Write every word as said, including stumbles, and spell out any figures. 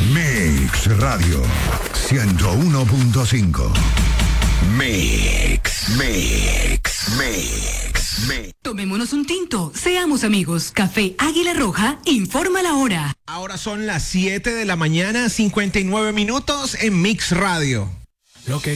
Mix Radio ciento uno punto cinco. Mix, Mix, Mix, Mix. Tomémonos un tinto, seamos amigos. Café Águila Roja informa la hora. Ahora son las siete de la mañana, cincuenta y nueve minutos en Mix Radio. Lo que